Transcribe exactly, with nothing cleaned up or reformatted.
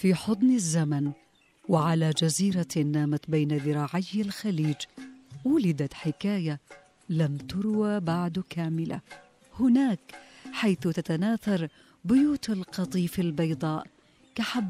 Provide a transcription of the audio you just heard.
في حضن الزمن وعلى جزيرة نامت بين ذراعي الخليج ولدت حكاية لم تروى بعد كاملة. هناك حيث تتناثر بيوت القطيف البيضاء كحب